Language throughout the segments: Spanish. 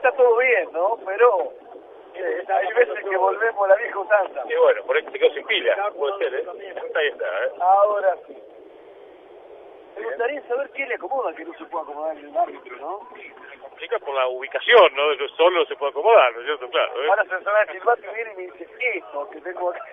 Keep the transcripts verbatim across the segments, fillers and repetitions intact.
está todo bien, ¿no? Pero eh, hay veces que volvemos a la vieja usanza. Y bueno, por ahí se quedó sin pila, puede ser, ¿eh? Ahí está, ¿eh? Ahora sí. Me gustaría saber qué le acomoda que no se pueda acomodar en el árbitro, ¿no? Se complica por la ubicación, ¿no? Eso solo se puede acomodar, ¿no es cierto? Claro, ¿eh? Ahora se sabe el silbato y viene y me dice, esto que tengo acá.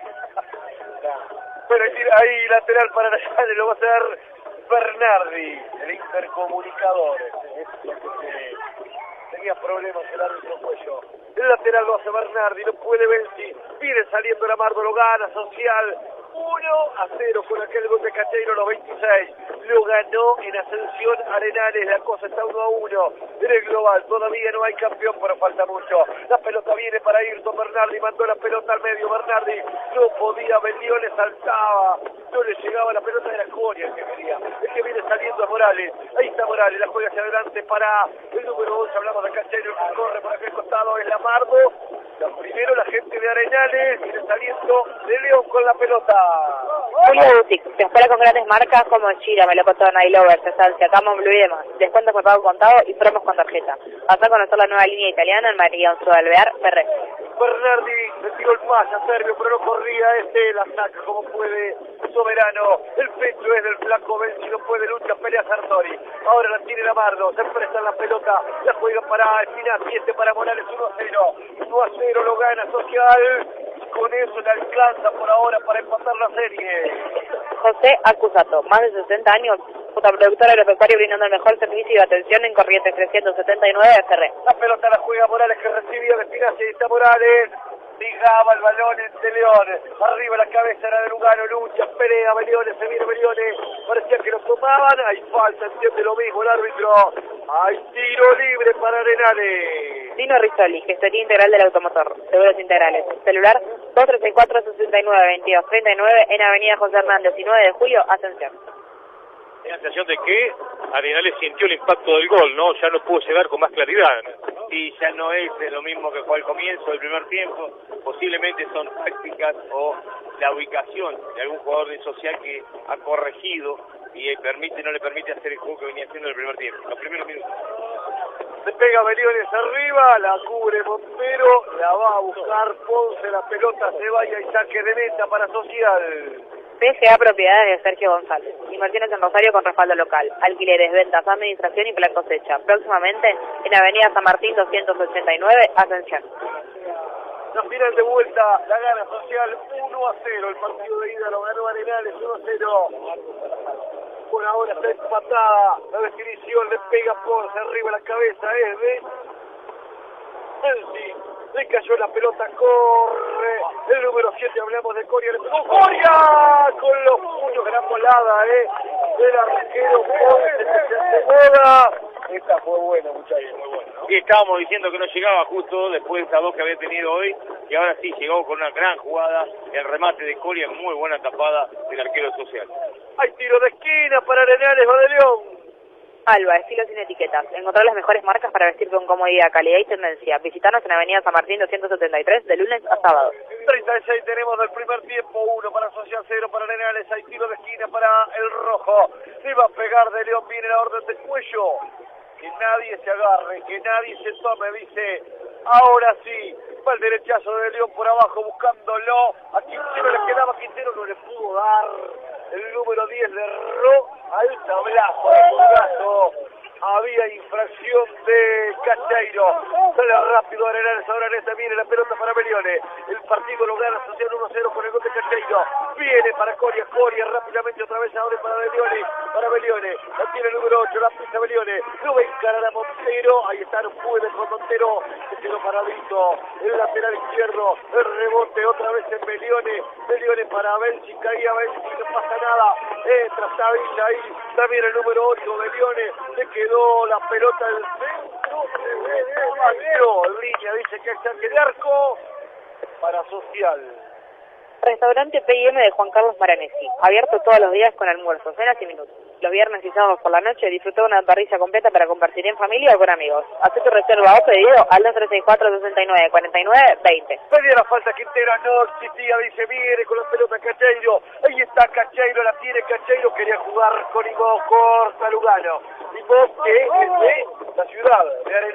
Bueno, ahí lateral para la lo va a hacer Bernardi, el intercomunicador. Es lo que se... tenía problemas el árbitro Cuello. El lateral lo hace Bernardi, no puede Benzi. Viene saliendo la Mardo, lo gana Social. uno a cero con aquel gol de Cacheiro a los veintiséis. Lo ganó en Ascensión Arenales. La cosa está uno a uno en el global. Todavía no hay campeón, pero falta mucho. La pelota viene para Ayrton Bernardi. Mandó la pelota al medio. Bernardi no podía. Vendió, le saltaba. No le llegaba la pelota de la Coria el que venía. El que viene saliendo a Morales. Ahí está Morales. La juega hacia adelante para el número once. Hablamos de Cacheiro. El que corre por aquel costado es la Mardo. La primero la gente de Arenales. Viene saliendo de León con la pelota. Julio Boutique, te espera con grandes marcas como Chira, Melocotón, Ilover, Cesancia, Camon Blue y demás. Descuentos por pago contado y promos con tarjeta. Hasta conocer la nueva línea italiana en María Unzudo Alvear, Ferrer. Bernardi le tiró el pase a Servio, pero no corría este, la saca como puede Soberano. El pecho es del flaco Benzi, no puede, lucha, pelea Sartori. Ahora la tiene Lamardo, se presta la pelota, la juega para Espinazzi, este para Morales, uno a cero. uno a cero lo gana Social. Con eso le alcanza por ahora para empatar la serie. José Acusato, más de sesenta años, fotoproductor agropecuario brindando el mejor servicio y atención en Corrientes trescientos setenta y nueve F R. La pelota la juega Morales que recibía de Espinazzi, ahí está Morales. Ligaba el balón entre León. Arriba la cabeza era de Lugano, lucha, pelea, Beliones, se viene Beliones. Parecía que lo tomaban, hay falta, entiende lo mismo el árbitro. Hay tiro libre para Arenales. Dino Rizzoli, gestoría integral del automotor, seguros integrales. Celular dos tres cuatro, seis nueve, veintidós treinta y nueve en Avenida José Hernández y nueve de julio, Ascensión. La sensación de que Arenales sintió el impacto del gol, ¿no? Ya no pudo llegar con más claridad, ¿no? Y ya no es lo mismo que fue al comienzo del primer tiempo. Posiblemente son tácticas o la ubicación de algún jugador de Social que ha corregido y permite no le permite hacer el juego que venía haciendo en el primer tiempo, los primeros minutos. Se pega Beliones arriba, la cubre Montero, la va a buscar Ponce, la pelota se vaya y saque de meta para Social. P G A Propiedades de Sergio González. Inversiones en Rosario con respaldo local. Alquileres, ventas, administración y plan cosecha. Próximamente en Avenida San Martín doscientos ochenta y nueve, Ascensión. La final de vuelta la gana Social uno a cero. El partido de ida lo ganó Arenales uno a cero. Por ahora está empatada. La definición le pega Ponce arriba la cabeza. Es de Benzi. Le cayó la pelota, corre el número siete, hablamos de Coria, le pegó Coria con los puños, gran volada, eh, del arquero Ponce que se acomoda. Esta fue buena, muchachos, muy buena, ¿no? Y estábamos diciendo que no llegaba justo después de esa dos que había tenido hoy, y ahora sí llegó con una gran jugada, el remate de Coria, muy buena tapada del arquero Social. Hay tiro de esquina para Arenales, va de León. Alba, estilo sin etiquetas. Encontrar las mejores marcas para vestir con comodidad, calidad y tendencia. Visitanos en Avenida San Martín doscientos setenta y tres de lunes a sábado. treinta y seis tenemos del primer tiempo, uno para Social, cero para Arenales. Hay tiro de esquina para el rojo. Se va a pegar de León, viene la orden de Cuello. Que nadie se agarre, que nadie se tome, dice. Ahora sí, va el derechazo de León por abajo buscándolo. A Quintero le quedaba, Quintero no le pudo dar. El número diez le erró al tablazo, al colgazo. Había infracción de Cacheiro. Sale rápido Arenales, ahora en esta viene la pelota para Beliones. El partido lo gana Social uno a cero con el gol de Cacheiro. Viene para Coria, Coria rápidamente otra vez ahora para Beliones. Para Beliones, la tiene el número ocho, la pisa Beliones. Lo va a encarar a Montero. Ahí está, no puede con Montero. Se quedó paradito. El lateral izquierdo, el rebote otra vez en Beliones. Beliones para Benzi, caía Benzi, no pasa nada. Entra Sabina ahí. También el número ocho, Beliones. Le quedó la pelota del centro. En línea, dice que hay saque de arco para Social. Restaurante P y M de Juan Carlos Maranesi. Abierto todos los días con almuerzos, cenas y minutos. Los viernes y sábados por la noche disfruta de una parrilla completa para compartir en familia o con amigos. Haz tu reserva o pedido al dos tres seis cuatro, seis nueve, cuatro nueve, veinte. Pedía la falta Quintero, no existía, dice, viene con la pelota Cacheiro. Ahí está Cacheiro, la tiene Cacheiro, quería jugar con Ivo Corta Lugano. Ivo que es de la ciudad de Arenales.